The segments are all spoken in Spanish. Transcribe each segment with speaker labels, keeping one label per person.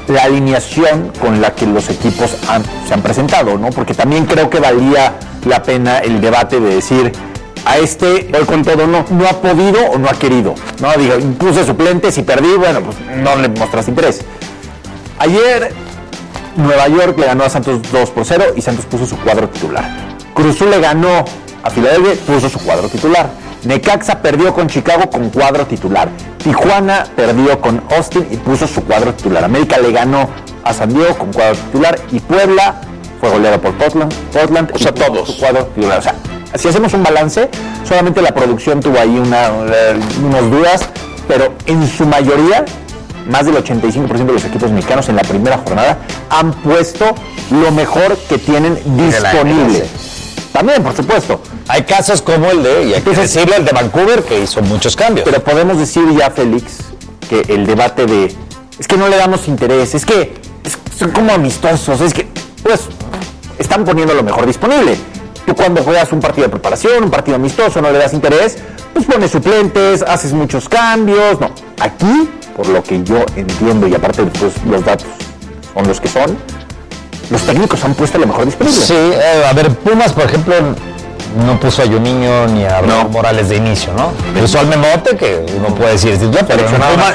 Speaker 1: la alineación con la que los equipos se han presentado, ¿no? Porque también creo que valía la pena el debate de decir, a voy con todo, no ha podido o no ha querido, ¿no? Digo, puse suplentes y perdí, bueno, pues no le mostraste interés. Ayer Nueva York le ganó a Santos 2-0 y Santos puso su cuadro titular. Cruz Azul le ganó a Filadelfia, puso su cuadro titular. Necaxa perdió con Chicago con cuadro titular. Tijuana perdió con Austin y puso su cuadro titular. América le ganó a San Diego con cuadro titular y Puebla fue goleado por Portland.
Speaker 2: O sea, todos.
Speaker 1: Su cuadro titular. O sea, si hacemos un balance, solamente la producción tuvo ahí unas dudas, pero en su mayoría, más del 85% de los equipos mexicanos en la primera jornada han puesto lo mejor que tienen disponible. También, por supuesto.
Speaker 3: Hay casos como el de Vancouver, que hizo muchos cambios.
Speaker 1: Pero podemos decir ya, Félix, que el debate de es que no le damos interés, es que son como amistosos, es que pues están poniendo lo mejor disponible. Tú cuando juegas un partido de preparación, un partido amistoso, no le das interés, pues pones suplentes, haces muchos cambios. No, aquí, por lo que yo entiendo, y aparte pues, los datos son los que son, los técnicos han puesto lo mejor disponible.
Speaker 3: Sí, a ver, Pumas, por ejemplo, no puso a Juninho ni a Raúl Morales de inicio, ¿no? Puso al Memote, que uno puede decir, pero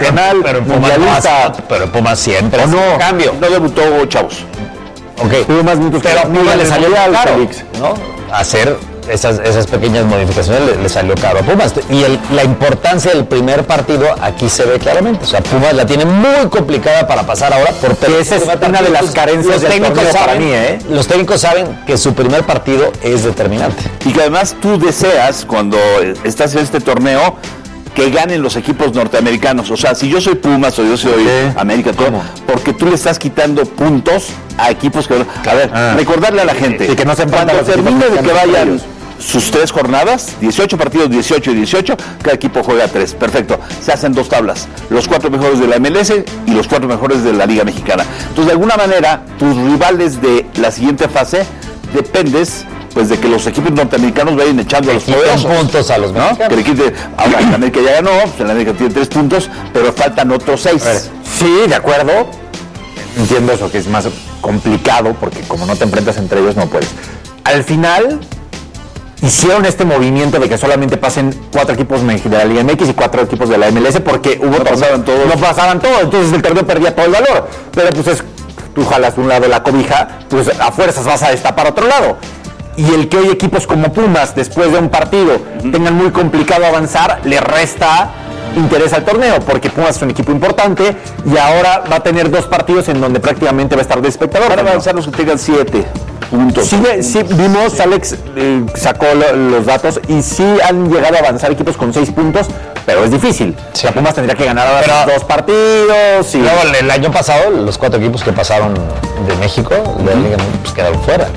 Speaker 3: en Pumas siempre
Speaker 2: es un cambio. No debutó Chavos.
Speaker 3: Ok,
Speaker 1: tuvo más minutos,
Speaker 3: pero Pumas le salió caro, ¿no? Hacer esas pequeñas modificaciones le salió caro a Pumas. Y la importancia del primer partido aquí se ve claramente. O sea, Pumas la tiene muy complicada para pasar ahora por
Speaker 1: esa es una de las carencias del torneo para mí, ¿eh?
Speaker 3: Los técnicos saben que su primer partido es determinante.
Speaker 2: Y que además tú deseas, cuando estás en este torneo, que ganen los equipos norteamericanos. O sea, si yo soy Pumas o yo soy América, todo, porque tú le estás quitando puntos a equipos que... A ver, recordarle a la gente,
Speaker 1: que no se
Speaker 2: cuando termine de que vayan sus 3 jornadas, 18 partidos, 18 y 18, cada equipo juega 3. Perfecto. Se hacen 2 tablas. Los 4 mejores de la MLS y los 4 mejores de la Liga Mexicana. Entonces, de alguna manera, tus rivales de la siguiente fase dependes pues de que los equipos norteamericanos vayan echando a los poderosos.
Speaker 3: Puntos a los mexicanos.
Speaker 2: Que le quite, ahora el América ya ganó, pues el América tiene 3 puntos, pero faltan otros 6.
Speaker 1: Sí, de acuerdo. Entiendo eso, que es más complicado, porque como no te enfrentas entre ellos, no puedes. Al final, hicieron este movimiento de que solamente pasen 4 equipos de la Liga MX y 4 equipos de la MLS, porque
Speaker 2: no pasaban
Speaker 1: todos, entonces el torneo perdía todo el valor. Pero pues tú jalas un lado de la cobija, pues a fuerzas vas a destapar otro lado. Y el que hoy equipos como Pumas, después de un partido, tengan muy complicado avanzar, le resta interés al torneo, porque Pumas es un equipo importante y ahora va a tener 2 partidos en donde prácticamente va a estar de espectador.
Speaker 2: Van a avanzar los que tengan 7 puntos.
Speaker 1: Sí, vimos, Alex sacó los datos y sí han llegado a avanzar equipos con 6 puntos, pero es difícil. Sí. La Pumas tendría que ganar ahora 2 partidos. Y...
Speaker 3: Luego, el año pasado, los 4 equipos que pasaron de México, de la Liga, pues quedaron fuera.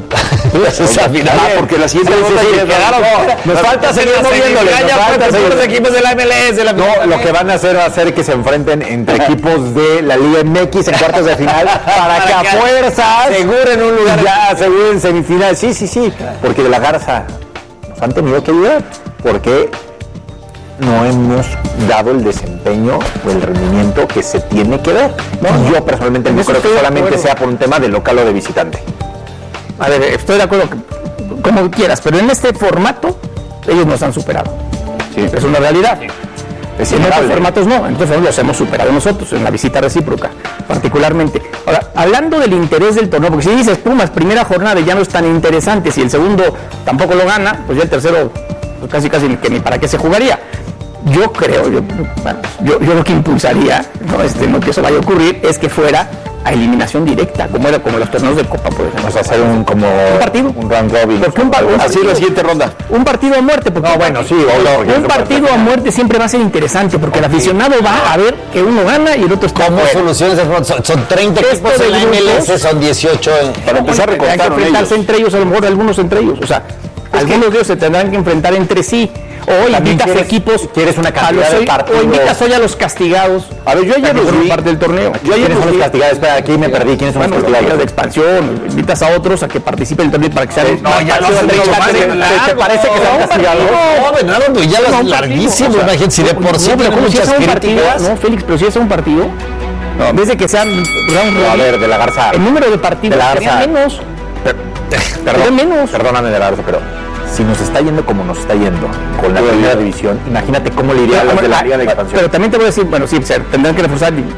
Speaker 2: Porque la siguiente
Speaker 3: quedaron fuera.
Speaker 1: Nos falta seguir moviéndole.
Speaker 3: Los equipos de la MLS.
Speaker 1: Lo que van a hacer va a ser que se enfrenten entre equipos de la Liga MX en cuartos de final para que a fuerzas
Speaker 3: aseguren un lugar.
Speaker 1: Ya aseguren semifinal. Sí. Porque de la Garza nos han tenido que ayudar. Porque no hemos dado el desempeño o el rendimiento que se tiene que ver. ¿No? Yo personalmente no creo que solamente sea por un tema de local o de visitante.
Speaker 4: A ver, estoy de acuerdo, como quieras, pero en este formato ellos nos han superado. Sí. Es una realidad. Sí. En otros formatos no, entonces los hemos superado nosotros en la visita recíproca, particularmente. Ahora, hablando del interés del torneo, porque si dices Pumas, primera jornada y ya no es tan interesante, si el segundo tampoco lo gana, pues ya el tercero pues casi que ni para qué se jugaría. Yo creo, yo lo que impulsaría, no que eso vaya a ocurrir, es que fuera a eliminación directa, como los torneos de Copa, por ejemplo.
Speaker 1: Vamos a hacer un partido, un round robin.
Speaker 2: Así la siguiente ronda.
Speaker 4: Un partido a muerte, porque un partido a muerte siempre va a ser interesante, porque el aficionado va a ver que uno gana y el otro está
Speaker 3: ¿Cómo soluciones? Son 30 equipos en la MLS, son 18
Speaker 4: para empezar a recortar. Hay que enfrentarse entre ellos, a lo mejor algunos entre ellos. O sea, algunos de ellos se tendrán que enfrentar entre sí. O invitas a equipos,
Speaker 1: quieres una cantidad de partidos.
Speaker 4: O invitas hoy a los castigados.
Speaker 1: A ver, yo ayer los vi
Speaker 4: parte del torneo.
Speaker 1: Yo ayer los castigados. Espera, aquí me perdí. ¿Quiénes son los castigados?
Speaker 4: De expansión. Invitas a otros a que participen en el torneo para que sean.
Speaker 3: No, ya los
Speaker 4: ¿Te parece que sean castigados?
Speaker 3: No, ya los larguísimos. Imagínate, si de por sí
Speaker 4: muchas críticas. No, Félix, pero si es un partido, No, en vez de que sean
Speaker 1: a ver, de la Garza.
Speaker 4: El número de partidos sería menos.
Speaker 1: Perdóname, de la Garza, pero si nos está yendo como nos está yendo con la primera división, imagínate cómo le iría a los de la Liga de Expansión.
Speaker 4: Pero también te voy a decir, bueno, sí, tendrán que reforzar.
Speaker 3: No.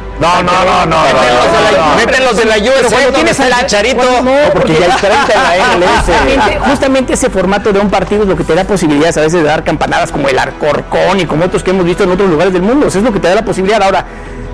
Speaker 3: Mételos de la UFC.
Speaker 4: Cuando tienes al Chicharito.
Speaker 3: No,
Speaker 1: porque ya hay 30 en la MLS.
Speaker 4: Justamente ese formato de un partido es lo que te da posibilidades a veces de dar campanadas como el Alcorcón y como otros que hemos visto en otros lugares del mundo. Eso es lo que te da la posibilidad. Ahora,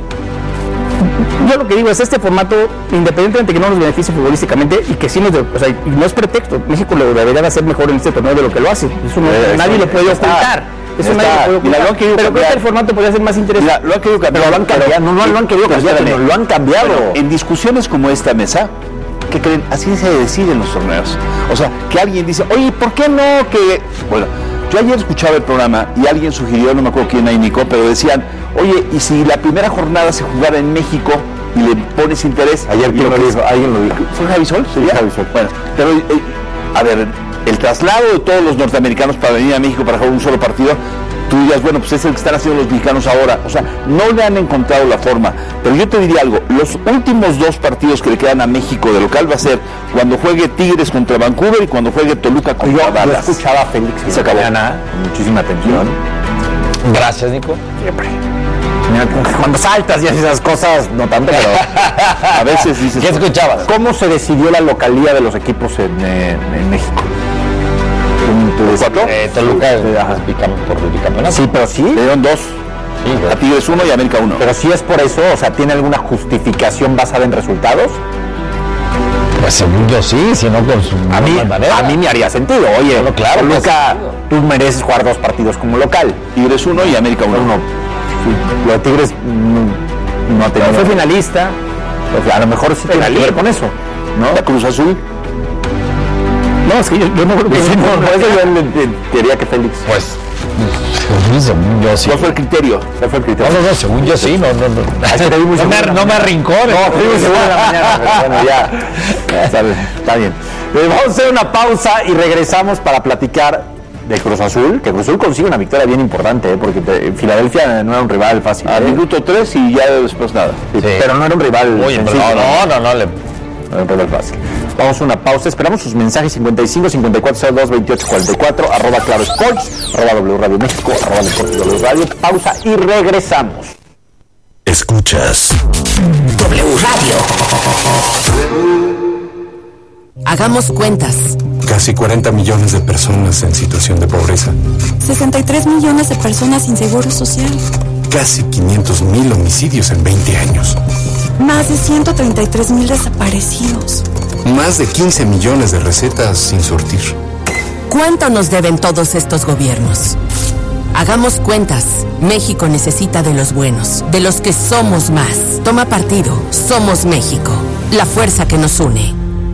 Speaker 4: yo lo que digo es este formato, independientemente de que no nos beneficie futbolísticamente y que sí nos, o sea, y no es pretexto, México lo debería hacer mejor en este torneo de lo que lo hace. Eso nadie lo puede ocultar. Eso nadie lo puede ocultar. Pero creo que el formato podría ser más interesante.
Speaker 2: Lo han querido cambiar.
Speaker 1: Pero lo han cambiado. No lo han querido cambiar, lo han cambiado.
Speaker 2: Bueno, en discusiones como esta mesa, ¿qué creen? Así se deciden los torneos. O sea, que alguien dice, oye, ¿por qué no? Que bueno, yo ayer escuchaba el programa y alguien sugirió, no me acuerdo quién ahí, Nico, pero decían, oye, ¿y si la primera jornada se jugara en México y le pones interés?
Speaker 1: Ayer alguien lo dijo.
Speaker 2: ¿Fue Javi Sol?
Speaker 1: Sí, Javi Sol.
Speaker 2: Bueno, pero a ver, el traslado de todos los norteamericanos para venir a México para jugar un solo partido, tú dirías, bueno, pues es el que están haciendo los mexicanos ahora. O sea, no le han encontrado la forma. Pero yo te diría algo, los últimos 2 partidos que le quedan a México de local va a ser cuando juegue Tigres contra Vancouver y cuando juegue Toluca contra Dallas.
Speaker 1: Yo escuchaba a Félix que
Speaker 2: se acabó.
Speaker 1: Muchísima atención.
Speaker 3: Gracias, Nico.
Speaker 1: Siempre. Cuando saltas y haces esas cosas, no tanto, pero
Speaker 2: a veces dices...
Speaker 3: ¿Qué escuchabas?
Speaker 1: ¿Cómo se decidió la localía de los equipos en México?
Speaker 3: Toluca es por el bicampeonato.
Speaker 1: Sí, pero sí.
Speaker 2: Le dieron 2.
Speaker 3: Sí,
Speaker 2: a Tigres 1 y América 1.
Speaker 1: Pero sí es por eso, o sea, ¿tiene alguna justificación basada en resultados?
Speaker 3: Pues según yo sí, si no con su
Speaker 1: a mí me haría sentido. Oye,
Speaker 3: bueno, claro,
Speaker 1: Toluca, tú mereces jugar 2 partidos como local.
Speaker 2: Tigres 1 y América 1.
Speaker 1: Sí, lo de Tigres no ha tenido.
Speaker 4: Fue finalista.
Speaker 1: Pues a lo mejor sí tiene que ver con eso, ¿no?
Speaker 2: La Cruz Azul.
Speaker 4: No, es que yo no creo que
Speaker 1: por eso yo diría que Félix.
Speaker 3: Pues según yo sí.
Speaker 2: ¿Cuál fue el criterio?
Speaker 3: No, según yo sí, no me arrincó.
Speaker 1: No, te digo seguro en la mañana, pero bueno, ya. Está bien. Vamos a hacer una pausa y regresamos para platicar de Cruz Azul, que Cruz Azul consigue una victoria bien importante, porque Filadelfia no era un rival fácil.
Speaker 2: A minuto 3 y ya después nada.
Speaker 1: Sí. Pero no era un rival sencillo.
Speaker 3: No,
Speaker 1: no era un rival fácil. Vamos a una pausa, esperamos sus mensajes 55 54 02 28 44 @Claro Sports, @W Radio México, @Deportes W Radio. Pausa y regresamos.
Speaker 5: Escuchas
Speaker 6: W Radio. Hagamos cuentas.
Speaker 5: Casi 40 millones de personas en situación de pobreza.
Speaker 7: 63 millones de personas sin seguro social.
Speaker 5: Casi 500,000 homicidios en 20 años.
Speaker 7: Más de 133,000 desaparecidos.
Speaker 5: Más de 15 millones de recetas sin surtir.
Speaker 6: ¿Cuánto nos deben todos estos gobiernos? Hagamos cuentas. México necesita de los buenos, de los que somos más. Toma partido. Somos México. La fuerza que nos une.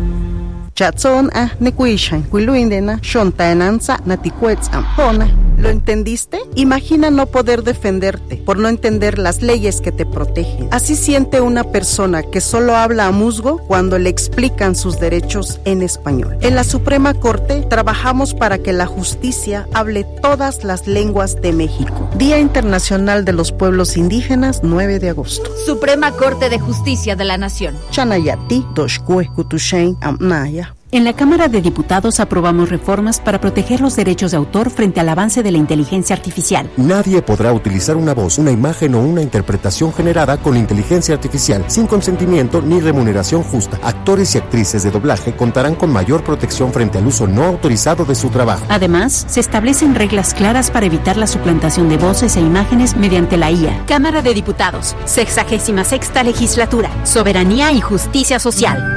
Speaker 8: ¿Lo entendiste? Imagina no poder defenderte por no entender las leyes que te protegen. Así siente una persona que solo habla a musgo cuando le explican sus derechos en español. En la Suprema Corte trabajamos para que la justicia hable todas las lenguas de México. Día Internacional de los Pueblos Indígenas, 9 de agosto.
Speaker 9: Suprema Corte de Justicia de la Nación.
Speaker 8: Chanayati, Doshkue, Kutushain, Amnaya.
Speaker 10: En la Cámara de Diputados aprobamos reformas para proteger los derechos de autor frente al avance de la inteligencia artificial.
Speaker 11: Nadie podrá utilizar una voz, una imagen o una interpretación generada con inteligencia artificial sin consentimiento ni remuneración justa. Actores y actrices de doblaje contarán con mayor protección frente al uso no autorizado de su trabajo.
Speaker 10: Además, se establecen reglas claras para evitar la suplantación de voces e imágenes mediante la IA.
Speaker 9: Cámara de Diputados, 66ª Legislatura, Soberanía y Justicia Social.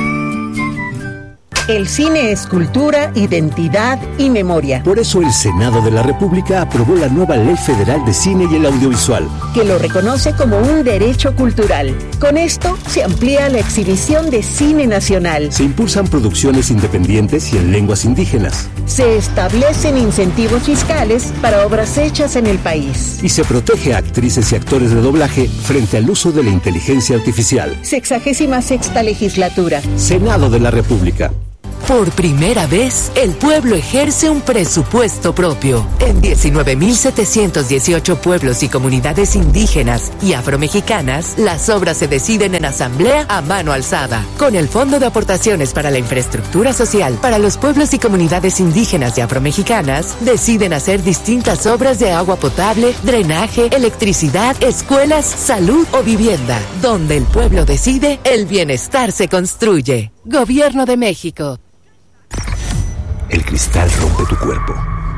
Speaker 12: El cine es cultura, identidad y memoria.
Speaker 13: Por eso el Senado de la República aprobó la nueva Ley Federal de Cine y el Audiovisual,
Speaker 12: que lo reconoce como un derecho cultural. Con esto se amplía la exhibición de cine nacional.
Speaker 13: Se impulsan producciones independientes y en lenguas indígenas.
Speaker 12: Se establecen incentivos fiscales para obras hechas en el país.
Speaker 13: Y se protege a actrices y actores de doblaje frente al uso de la inteligencia artificial.
Speaker 12: 66ª Legislatura.
Speaker 13: Senado de la República.
Speaker 6: Por primera vez, el pueblo ejerce un presupuesto propio. En 19.718 pueblos y comunidades indígenas y afromexicanas, las obras se deciden en asamblea a mano alzada. Con el Fondo de Aportaciones para la Infraestructura Social para los pueblos y comunidades indígenas y afromexicanas, deciden hacer distintas obras de agua potable, drenaje, electricidad, escuelas, salud o vivienda. Donde el pueblo decide, el bienestar se construye. Gobierno de México.
Speaker 5: El cristal rompe tu cuerpo,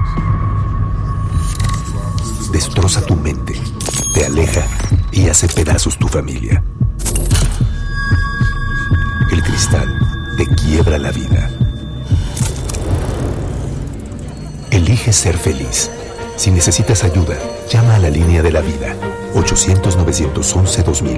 Speaker 5: destroza tu mente, te aleja y hace pedazos tu familia. El cristal te quiebra la vida. Elige ser feliz. Si necesitas ayuda, llama a la línea de la vida, 800-911-2000.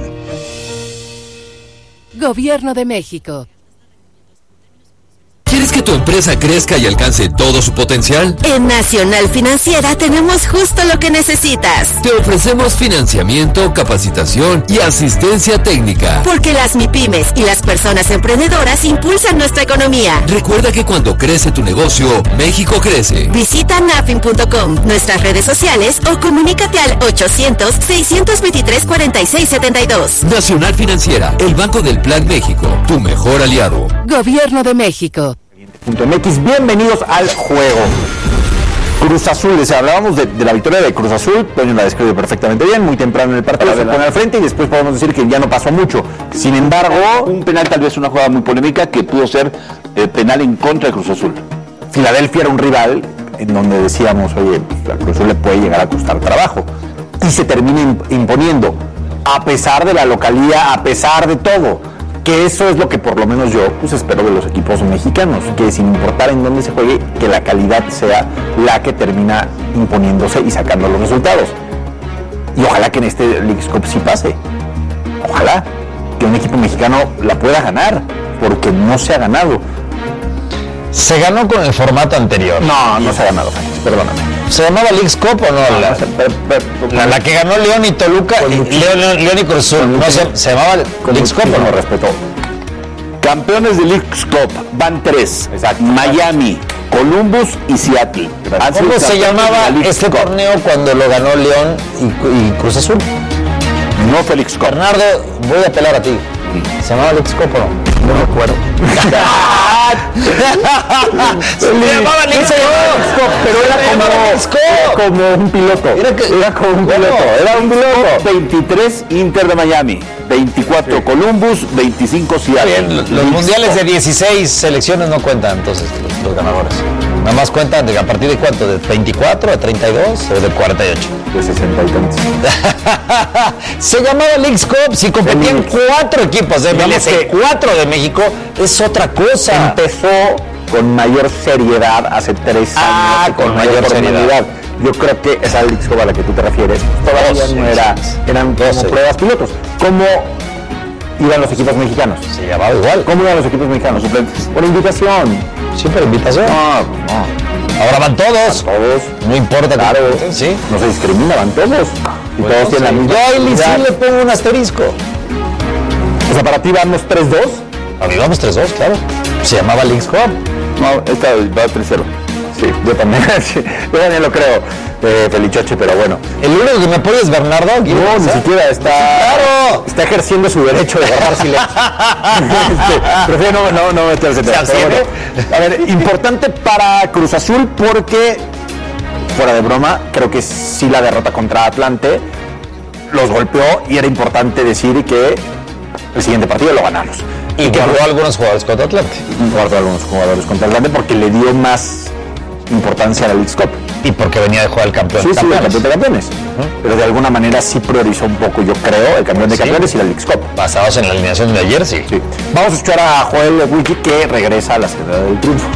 Speaker 6: Gobierno de México.
Speaker 14: ¿Quieres que tu empresa crezca y alcance todo su potencial?
Speaker 15: En Nacional Financiera tenemos justo lo que necesitas.
Speaker 14: Te ofrecemos financiamiento, capacitación y asistencia técnica.
Speaker 15: Porque las MIPYMES y las personas emprendedoras impulsan nuestra economía.
Speaker 14: Recuerda que cuando crece tu negocio, México crece.
Speaker 15: Visita nafin.com, nuestras redes sociales o comunícate al 800-623-4672.
Speaker 14: Nacional Financiera, el Banco del Plan México, tu mejor aliado.
Speaker 6: Gobierno de México.
Speaker 1: .mx, bienvenidos al juego. Cruz Azul, hablábamos de la victoria de Cruz Azul, Toño la describe perfectamente bien, muy temprano en el partido, se pone al frente y después podemos decir que ya no pasó mucho. Sin embargo,
Speaker 2: un penal, tal vez una jugada muy polémica que pudo ser penal en contra de Cruz Azul.
Speaker 1: Filadelfia era un rival en donde decíamos, oye, a Cruz Azul le puede llegar a costar trabajo. Y se termina imponiendo, a pesar de la localía, a pesar de todo. Que eso es lo que por lo menos yo espero de los equipos mexicanos, que sin importar en dónde se juegue, que la calidad sea la que termina imponiéndose y sacando los resultados. Y ojalá que en este Leagues Cup sí pase. Ojalá que un equipo mexicano la pueda ganar, porque no se ha ganado.
Speaker 3: ¿Se ganó con el formato anterior?
Speaker 1: No se ha ganado, perdóname.
Speaker 3: ¿Se llamaba Leagues Cup o no? La que ganó León y Toluca, León y Cruz Azul, no se llamaba Leagues Cup o no?
Speaker 1: Respeto.
Speaker 2: Campeones de Leagues Cup van 3. Exacto. Miami, Columbus y Seattle.
Speaker 3: ¿Cómo se llamaba este torneo cuando lo ganó León y Cruz Azul?
Speaker 2: No fue Leagues Cup.
Speaker 3: Bernardo, voy a apelar a ti. ¿Se llamaba Leagues Cup o no?
Speaker 1: No me acuerdo.
Speaker 3: Se llamaba Leagues Cup,
Speaker 1: pero era como un piloto. Era como un piloto. Era un piloto.
Speaker 2: 23 Inter de Miami, 24 Columbus, 25 Seattle.
Speaker 3: Bien, los mundiales de 16 selecciones no cuentan entonces los ganadores. Nada más cuentan a partir de cuánto, de 24, de 32 o de 48.
Speaker 1: De 60 y tantos.
Speaker 3: Se llamaba Leagues Cup, si competían 4 equipos de MLS, 4 de México, es otra cosa.
Speaker 1: Empezó con mayor seriedad hace 3 años.
Speaker 3: Con mayor seriedad.
Speaker 1: Yo creo que esa Leagues Cup a la que tú te refieres todavía no eran como pruebas pilotos. ¿Cómo iban los equipos mexicanos?
Speaker 3: Se llamaba igual.
Speaker 1: ¿Cómo iban los equipos mexicanos? Suplentes. Por invitación.
Speaker 3: ¿Siempre invitación?
Speaker 1: No.
Speaker 3: Ahora van todos.
Speaker 1: Todos.
Speaker 3: No importa.
Speaker 1: Claro.
Speaker 3: Sí.
Speaker 1: No se discrimina, van todos. Y
Speaker 3: bueno,
Speaker 1: todos tienen la misma.
Speaker 3: Yo ahí sí le pongo un asterisco.
Speaker 1: O sea, para ti vamos 3-2.
Speaker 3: A mí vamos 3-2, claro. Se llamaba Leagues Cup.
Speaker 2: No, esta va 3-0.
Speaker 1: Sí, yo también lo creo, Felichoche, pero bueno.
Speaker 3: El único que me apoya es Bernardo.
Speaker 1: No, ni siquiera está ejerciendo su derecho de guardar silencio. Prefiero no meterse. A ver, importante para Cruz Azul porque, fuera de broma, creo que sí la derrota contra Atlante los golpeó y era importante decir que el siguiente partido lo ganamos.
Speaker 3: Y guardó algunos jugadores contra Atlante.
Speaker 1: Guardó algunos jugadores contra Atlante porque le dio más importancia a la Leagues Cup.
Speaker 3: Y porque venía de jugar el campeón.
Speaker 1: Sí, el campeón de campeones. Pero de alguna manera sí priorizó un poco, yo creo, el campeón de campeones y la Leagues Cup.
Speaker 3: Basados en la alineación de ayer, sí.
Speaker 1: Vamos a escuchar a Joel Wiki que regresa a la ciudad del triunfo.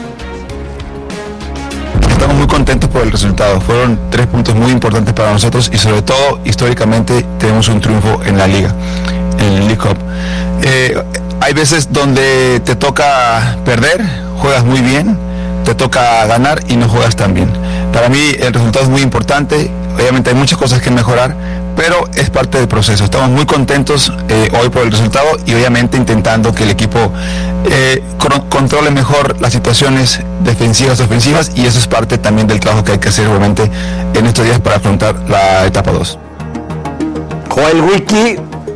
Speaker 16: Estamos muy contentos por el resultado. Fueron 3 puntos muy importantes para nosotros y sobre todo, históricamente, tenemos un triunfo en la Liga, en el League Cup. Hay veces donde te toca perder, juegas muy bien, te toca ganar y no juegas tan bien. Para mí el resultado es muy importante, obviamente hay muchas cosas que mejorar, pero es parte del proceso. Estamos muy contentos hoy por el resultado y obviamente intentando que el equipo controle mejor las situaciones defensivas, ofensivas, y eso es parte también del trabajo que hay que hacer obviamente en estos días para afrontar la etapa 2.
Speaker 1: Joel Wiki.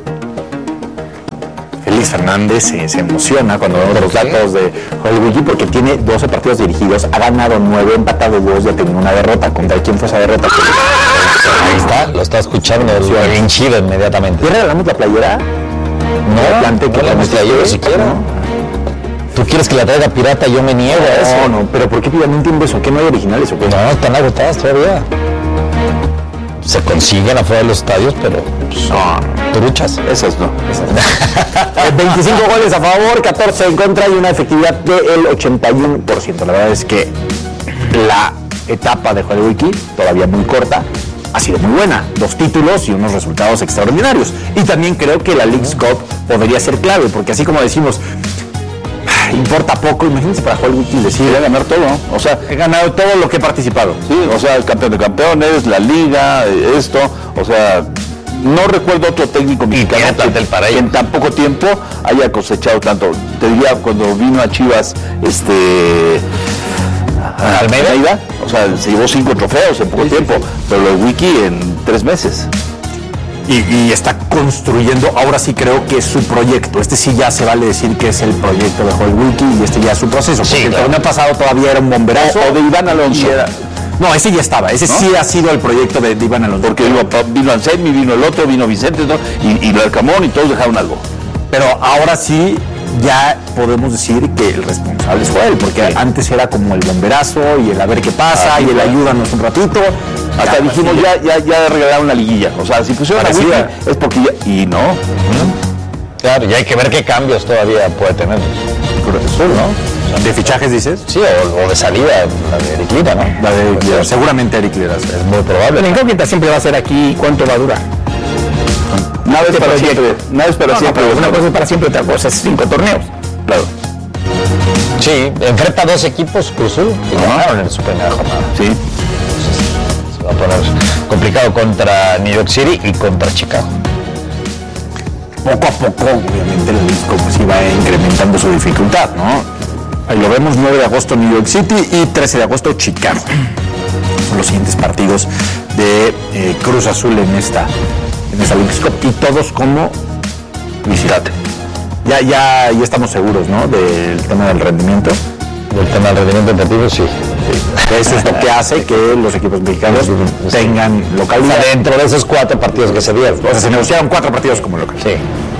Speaker 1: Félix Fernández se emociona cuando vemos los datos de Joel Wiki porque tiene 12 partidos dirigidos, ha ganado 9, empatado 2, ya tiene una derrota. ¿Contra quién fue esa derrota?
Speaker 3: Ahí está, lo está escuchando bien chido inmediatamente.
Speaker 1: ¿Y regalamos la playera?
Speaker 3: No la playera siquiera. ¿No? Tú quieres que la traiga pirata, yo me niego a eso.
Speaker 1: No, pero ¿por qué no entiendo eso? ¿Que no hay originales o qué?
Speaker 3: No, están agotadas todavía. Se consiguen afuera de los estadios, pero truchas.
Speaker 2: Esas no.
Speaker 1: 25 goles a favor, 14 en contra y una efectividad del 81%. La verdad es que la etapa de Joel Wiki, todavía muy corta, ha sido muy buena. 2 títulos y unos resultados extraordinarios. Y también creo que la Leagues Cup podría ser clave, porque así como decimos, importa poco, imagínense para Joel Wiki decir,
Speaker 2: voy a ganar todo, ¿no? O sea,
Speaker 1: he ganado todo lo que he participado.
Speaker 2: Sí, o sea, el campeón de campeones, la liga, esto, o sea, no recuerdo otro técnico mexicano que en tan poco tiempo haya cosechado tanto. Te diría, cuando vino a Chivas, Almeida, o sea, se llevó 5 trofeos en poco tiempo, pero lo de Wiki en 3 meses.
Speaker 1: Y está construyendo, ahora sí creo que es su proyecto. Este sí ya se vale decir que es el proyecto de Joel Wiki y este ya es su proceso. Porque el torneo pasado todavía era un bomberazo.
Speaker 2: O de Iván Alonso.
Speaker 1: No, ese ya estaba, ese ¿no? Sí ha sido el proyecto de Iván Alonso.
Speaker 2: Porque vino Anselmi, vino el otro, vino Vicente, ¿no? y lo del Camón y todos dejaron algo.
Speaker 1: Pero ahora sí ya podemos decir que el responsable es Joel, porque antes era como el bomberazo y el a ver qué pasa y el ayúdanos un ratito.
Speaker 2: Hasta dijimos ya regalaron la liguilla. O sea, si pusieron la liguilla es porque ya... Y no.
Speaker 3: Claro, y hay que ver qué cambios todavía puede tener.
Speaker 1: ¿No? ¿De fichajes dices?
Speaker 3: Sí, o de salida, la de Eric Lira, ¿no?
Speaker 1: La de Eric Lira, seguramente Eric Lira es
Speaker 4: muy probable. La incógnita siempre va a ser aquí cuánto va a durar.
Speaker 2: Nada es para siempre. Nada es para siempre.
Speaker 4: Una cosa es para siempre, otra cosa es 5 torneos.
Speaker 2: Claro.
Speaker 3: Sí, enfrenta a 2 equipos, Cruz Azul, y ganaron en su primera jornada.
Speaker 2: Sí.
Speaker 3: Entonces, se va a poner complicado contra New York City y contra Chicago.
Speaker 1: Poco a poco, obviamente, el disco pues iba incrementando su dificultad, ¿no? Ahí lo vemos, 9 de agosto New York City y 13 de agosto Chicago. Son los siguientes partidos de Cruz Azul en esta Leagues Cup y todos como visitante. Ya estamos seguros, ¿no? Del tema del rendimiento.
Speaker 3: Del tema del rendimiento tentativo, sí.
Speaker 1: Eso es lo que hace que los equipos mexicanos tengan localidad.
Speaker 3: O sea, dentro de esos 4 partidos que se dieron.
Speaker 1: O sea, se negociaron 4 partidos como local.
Speaker 3: Sí.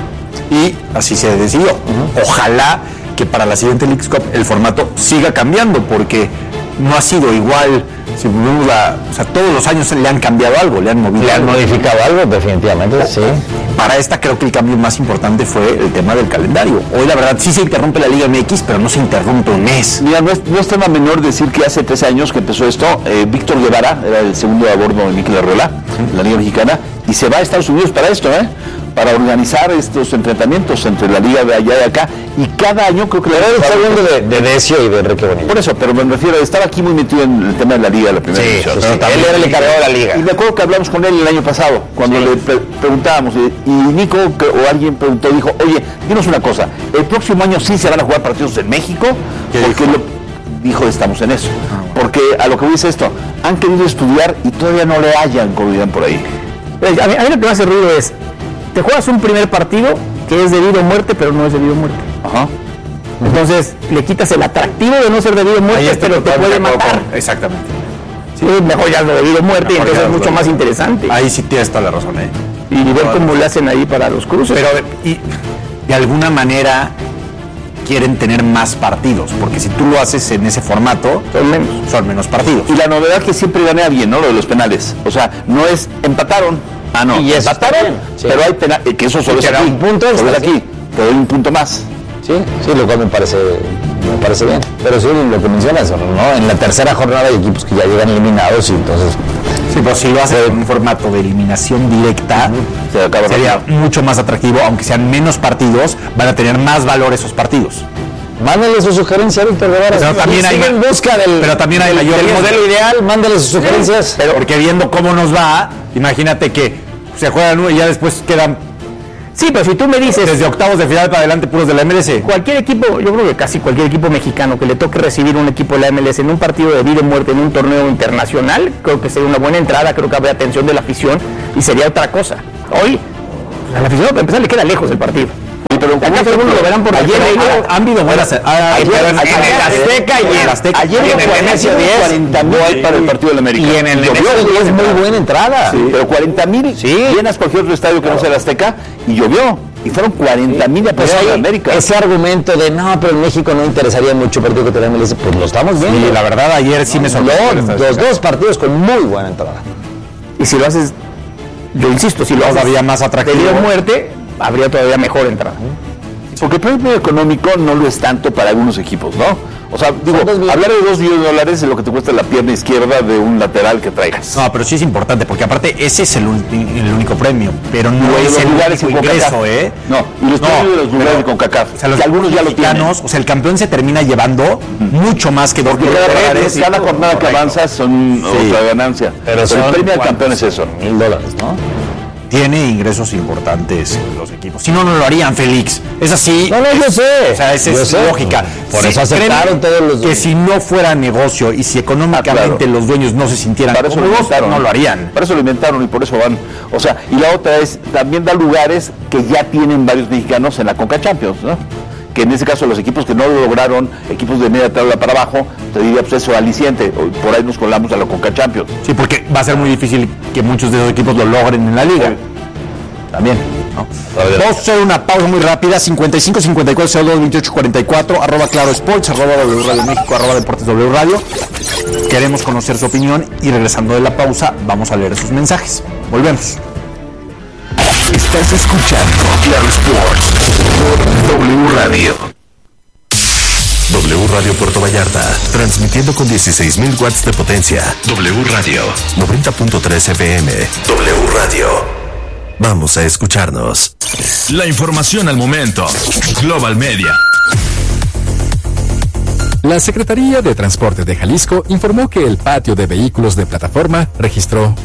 Speaker 1: Y así se decidió. Ojalá que para la siguiente Leagues Cup el formato siga cambiando, porque no ha sido igual. Si vemos o sea, todos los años le han cambiado algo, le han movido.
Speaker 3: Le han modificado algo, definitivamente, sí.
Speaker 1: Para esta creo que el cambio más importante fue el tema del calendario. Hoy la verdad sí se interrumpe la Liga MX, pero no se interrumpe un mes.
Speaker 2: Mira, no es tema menor decir que hace 13 años que empezó esto, Víctor Guevara era el segundo a bordo de Mikel Arreola, la Liga Mexicana, y se va a Estados Unidos para esto, para organizar estos enfrentamientos entre la liga de allá y acá, y cada año creo que
Speaker 3: está hablando de Decio y de Enrique Bonilla.
Speaker 2: Por eso, pero me refiero, estaba aquí muy metido en el tema de la liga, la primera
Speaker 3: división. Sí, él era el encargado de la liga.
Speaker 2: Y me acuerdo que hablamos con él el año pasado, cuando le preguntábamos, y Nico o alguien preguntó, dijo, oye, dinos una cosa, ¿el próximo año sí se van a jugar partidos en México? Porque dijo, estamos en eso. Porque a lo que voy es esto, han querido estudiar y todavía no le hallan, como digan por ahí.
Speaker 4: A mí lo que me hace ruido es, te juegas un primer partido que es debido a muerte, pero no es debido a muerte.
Speaker 2: Ajá.
Speaker 4: Entonces le quitas el atractivo de no ser debido a muerte, pero te puede matar.
Speaker 1: Exactamente.
Speaker 4: Sí, mejor ya lo debido a muerte y entonces es mucho más interesante.
Speaker 1: Ahí sí tienes toda la razón,
Speaker 4: Y ver cómo le hacen ahí para los cruces.
Speaker 1: Pero y de alguna manera quieren tener más partidos, porque si tú lo haces en ese formato, son menos partidos.
Speaker 2: Y la novedad que siempre gana bien, ¿no? Lo de los penales. O sea, no es empataron. Ah, no.
Speaker 3: Y
Speaker 2: empataron, pero hay penal, que eso solo es aquí.
Speaker 3: Un punto
Speaker 2: solo es aquí, pero hay un punto más.
Speaker 3: Sí, lo cual me parece bien. Pero sí, lo que mencionas, ¿no? En la tercera jornada hay equipos que ya llegan eliminados y entonces...
Speaker 1: Sí, pero si lo hace en un formato de eliminación directa, sería mucho más atractivo, aunque sean menos partidos, van a tener más valor esos partidos.
Speaker 3: Mándale su sugerencia a Víctor Guevara.
Speaker 1: Pero también hay
Speaker 3: en busca del
Speaker 1: modelo
Speaker 3: ideal, mándale sus sugerencias.
Speaker 1: Pero porque viendo cómo nos va, imagínate que se juegan uno y ya después quedan.
Speaker 4: Sí, pero si tú me dices...
Speaker 1: Desde octavos de final para adelante puros de la MLS.
Speaker 4: Cualquier equipo, yo creo que casi cualquier equipo mexicano que le toque recibir un equipo de la MLS en un partido de vida y muerte en un torneo internacional, creo que sería una buena entrada, creo que habría atención de la afición y sería otra cosa. Hoy, a la afición para empezar le queda lejos el partido.
Speaker 2: Pero
Speaker 4: acá todo el mundo lo verán por
Speaker 1: ayer han habido buenas.
Speaker 3: Ayer en el Azteca. Ayer en el Nemesio 10.
Speaker 2: 40,000 para el partido del América.
Speaker 3: Y en el Nemesio 10 es muy buena entrada.
Speaker 2: Sí, pero 40,000.
Speaker 3: Sí.
Speaker 2: Llenas cualquier otro estadio que no sea el Azteca y llovió. Y fueron 40,000 a pasar a América.
Speaker 3: Ese argumento de no, pero en México no interesaría mucho partido que te la MLS, pues lo estamos viendo.
Speaker 1: Sí, la verdad, ayer sí me sorprendió.
Speaker 3: Los dos partidos con muy buena entrada.
Speaker 4: Y si lo haces, yo insisto, si lo haces
Speaker 1: todavía más atractivo.
Speaker 4: De vida o muerte, habría todavía mejor entrada.
Speaker 2: Porque el premio económico no lo es tanto para algunos equipos, ¿no? O sea, digo, hablar de $2 millones es lo que te cuesta la pierna izquierda de un lateral que traigas.
Speaker 1: No, pero sí es importante, porque aparte ese es el único premio, pero no es el único ingreso, ¿eh?
Speaker 2: No, y los premios de los lugares de CONCACAF,
Speaker 1: o sea, los algunos ya lo tienen. O sea, el campeón se termina llevando mucho más que $2 millones.
Speaker 2: Cada jornada que avanza son otra ganancia. Pero el premio al campeón es eso.
Speaker 3: $1,000, ¿no?
Speaker 1: Tiene ingresos importantes los equipos. Si no, no lo harían, Félix. Es así.
Speaker 3: No, yo sé.
Speaker 1: O sea, esa es lógica.
Speaker 3: Por eso aceptaron todos los...
Speaker 1: Que si no fuera negocio y si económicamente los dueños no se sintieran cómodos, no lo harían.
Speaker 2: Para eso lo inventaron y por eso van. O sea, y la otra es, también da lugares que ya tienen varios mexicanos en la Conca Champions, ¿no? Que en ese caso los equipos que no lo lograron, equipos de media tabla para abajo, te diría pues eso aliciente, por ahí nos colamos a la Conca Champions.
Speaker 1: Sí, porque va a ser muy difícil que muchos de esos equipos lo logren en la liga. También, ¿no? Vamos a hacer una pausa muy rápida, 55 54 02 28 44, @Claro Sports, @W Radio México, @Deportes W Radio. Queremos conocer su opinión y regresando de la pausa vamos a leer sus mensajes. Volvemos.
Speaker 5: Estás escuchando Claro Sports por W Radio. W Radio Puerto Vallarta, transmitiendo con 16,000 watts de potencia. W Radio, 90.3 FM. W Radio. Vamos a escucharnos.
Speaker 14: La información al momento. Global Media.
Speaker 17: La Secretaría de Transporte de Jalisco informó que el patio de vehículos de plataforma registró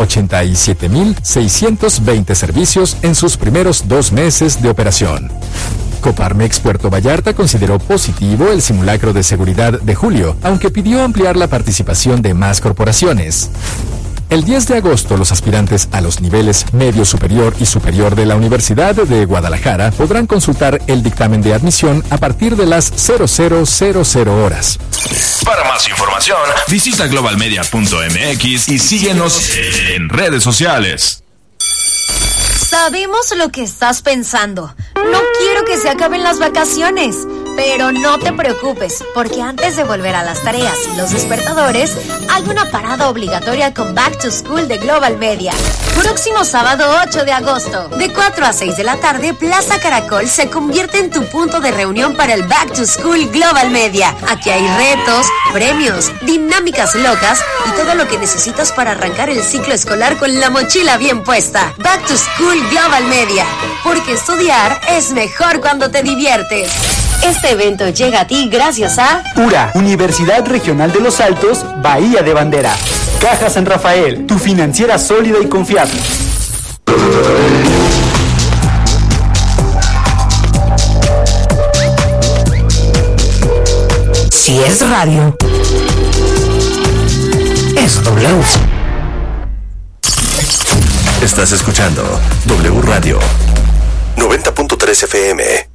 Speaker 17: 87,620 servicios en sus primeros 2 meses de operación. Coparmex Puerto Vallarta consideró positivo el simulacro de seguridad de julio, aunque pidió ampliar la participación de más corporaciones. El 10 de agosto, los aspirantes a los niveles medio superior y superior de la Universidad de Guadalajara podrán consultar el dictamen de admisión a partir de las 00:00 horas.
Speaker 14: Para más información, visita globalmedia.mx y síguenos en redes sociales.
Speaker 18: Sabemos lo que estás pensando. No quiero que se acaben las vacaciones. Pero no te preocupes, porque antes de volver a las tareas y los despertadores, hay una parada obligatoria con Back to School de Global Media. Próximo sábado 8 de agosto, de 4 a 6 de la tarde, Plaza Caracol se convierte en tu punto de reunión para el Back to School Global Media. Aquí hay retos, premios, dinámicas locas y todo lo que necesitas para arrancar el ciclo escolar con la mochila bien puesta. Back to School Global Media, porque estudiar es mejor cuando te diviertes. Este evento llega a ti gracias a
Speaker 19: URA, Universidad Regional de los Altos, Bahía de Bandera. Caja San Rafael, tu financiera sólida y confiable.
Speaker 6: Si es radio, es W.
Speaker 5: Estás escuchando W Radio 90.3 FM.